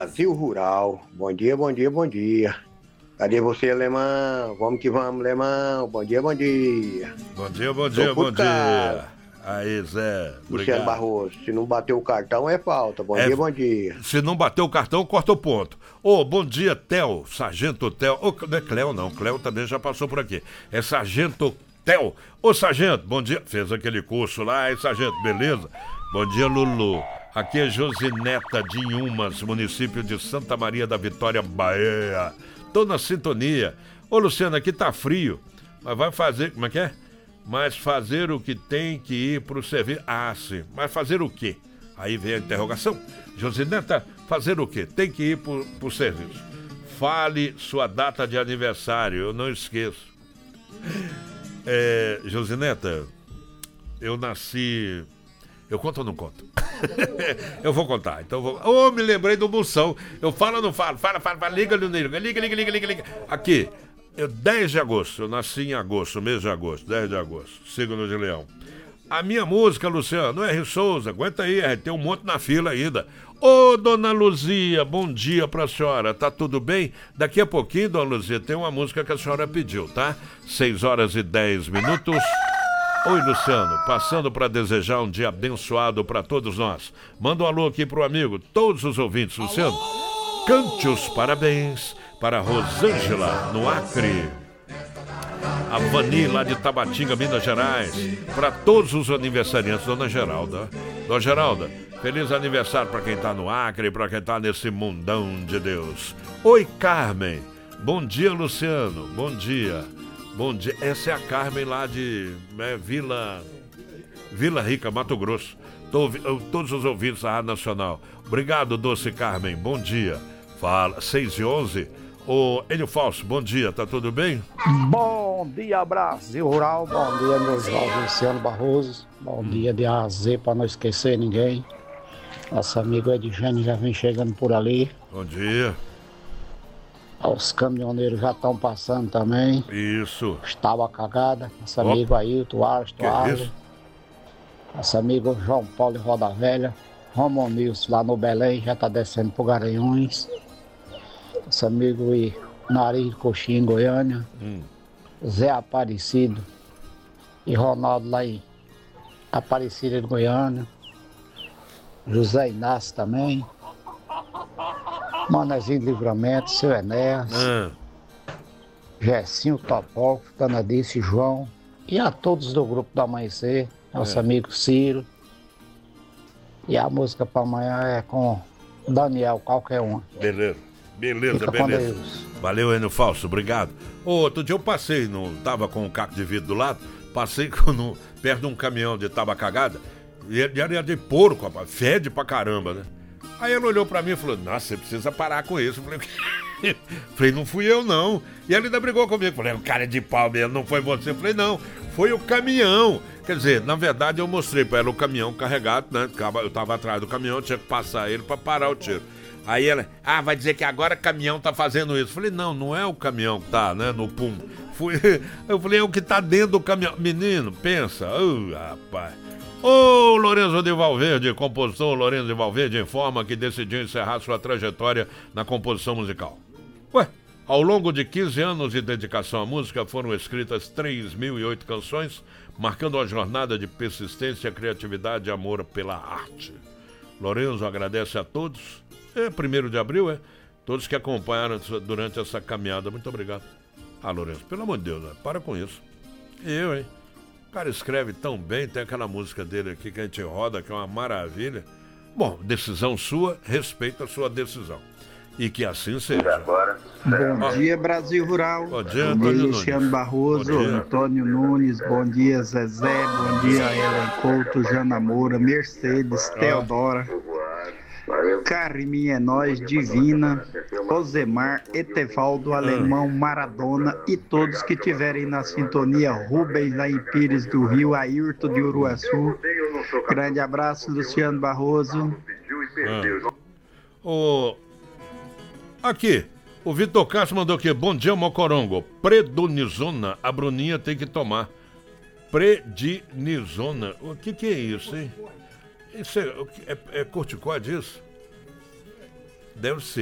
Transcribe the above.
Brasil Rural. Bom dia, bom dia, bom dia. Cadê você, alemão? Vamos que vamos, alemão. Bom dia, bom dia. Bom dia, bom Tô dia, bom por dia. casa. Aí, Zé, Luciano obrigado. Barroso, se não bater o cartão é falta. Bom dia, bom dia. Se não bater o cartão, corta o ponto. Bom dia, Theo, Sargento Theo. Não é Cleo, não. Cleo também já passou por aqui. É Sargento Theo. Sargento, bom dia. Fez aquele curso lá, sargento, beleza? Bom dia, Lulu. Aqui é Josineta de Inhumas, município de Santa Maria da Vitória, Bahia. Tô na sintonia. Luciano, aqui tá frio, mas vai fazer, como é que é? Mas fazer o que tem que ir pro serviço. Ah, sim. Mas fazer o quê? Aí vem a interrogação. Josineta, fazer o quê? Tem que ir pro serviço. Fale sua data de aniversário, eu não esqueço. Josineta, eu nasci... Eu conto ou não conto? Eu vou contar, então vou... me lembrei do Moção. Eu falo ou não falo? Fala, liga. Aqui, 10 de agosto, eu nasci em agosto, mês de agosto, 10 de agosto, signo de Leão. A minha música, Luciano, R. Souza, aguenta aí, tem um monte na fila ainda. Dona Luzia, bom dia pra senhora, tá tudo bem? Daqui a pouquinho, dona Luzia, tem uma música que a senhora pediu, tá? 6h10. Oi, Luciano, passando para desejar um dia abençoado para todos nós. Manda um alô aqui pro amigo, todos os ouvintes, Luciano. Cante os parabéns para Rosângela, no Acre. A Vani, lá de Tabatinga, Minas Gerais. Para todos os aniversariantes, Dona Geralda. Dona Geralda, feliz aniversário para quem tá no Acre, para quem tá nesse mundão de Deus. Oi, Carmen. Bom dia, Luciano. Bom dia. Bom dia, essa é a Carmen lá de Vila Rica, Mato Grosso. Todos os ouvintes da Rádio Nacional. Obrigado, doce Carmen, bom dia. Fala, 6h11. Enio Falso, bom dia, tá tudo bem? Bom dia, Brasil Rural, bom dia, meus irmãos Luciano Barroso. Bom dia de A a Z, pra não esquecer ninguém. Nosso amigo Edjane já vem chegando por ali. Bom dia. Os caminhoneiros já estão passando também. Isso. Estava cagada. Nosso amigo Ailton, Arles. Nosso amigo João Paulo de Roda Velha. Romonilson lá no Belém, já está descendo por Garanhuns. Nosso amigo Nariz de Coxinha em Goiânia. Zé Aparecido e Ronaldo lá em Aparecida de Goiânia. José Inácio também. Manezinho de Livramento, seu Enéas, Gessinho Topógrafo, Danadice, João e a todos do Grupo do Amanhecer, nosso amigo Ciro. E a música para amanhã é com Daniel, qualquer uma. Beleza. Valeu, Enio Falso, obrigado. Outro dia eu passei, tava com um caco de vidro do lado, passei perto de um caminhão de tabacagada, e era de porco, rapaz, fede pra caramba, né? Aí ela olhou pra mim e falou, nossa, você precisa parar com isso. Falei, não fui eu não. E ela ainda brigou comigo. Falei, o cara é de pau mesmo, não foi você. Falei, não, foi o caminhão. Quer dizer, na verdade eu mostrei pra ela o caminhão carregado, né? Eu tava atrás do caminhão, tinha que passar ele pra parar o tiro. Aí ela, vai dizer que agora o caminhão tá fazendo isso. Falei, não é o caminhão que tá, né, no pum. Eu falei, é o que tá dentro do caminhão. Menino, pensa, rapaz. Lourenço de Valverde, compositor Lourenço de Valverde, informa que decidiu encerrar sua trajetória na composição musical. Ao longo de 15 anos de dedicação à música, foram escritas 3.008 canções, marcando uma jornada de persistência, criatividade e amor pela arte. Lourenço agradece a todos, 1º de abril, todos que acompanharam durante essa caminhada. Muito obrigado. Lourenço, pelo amor de Deus, para com isso. Eu, O cara escreve tão bem, tem aquela música dele aqui que a gente roda, que é uma maravilha. Bom, decisão sua, respeita a sua decisão. E que assim seja. Bom dia, Brasil Rural. Bom dia, Antônio Nunes. Luciano Barroso, Antônio Nunes, bom dia, Zezé, bom dia, Ellen Couto, Jana Moura, Mercedes, Teodora. Carminha é nós, Divina, Osemar, Etevaldo, Alemão, Maradona e todos que tiverem na sintonia, Rubens lá em Pires do Rio, Ayrton de Uruaçu. Grande abraço, Luciano Barroso. Aqui, o Vitor Castro mandou aqui, bom dia, Mocorongo. Prednisona, a Bruninha tem que tomar. Prednisona, o que é isso, hein? Isso é corticóide, isso? Deve ser.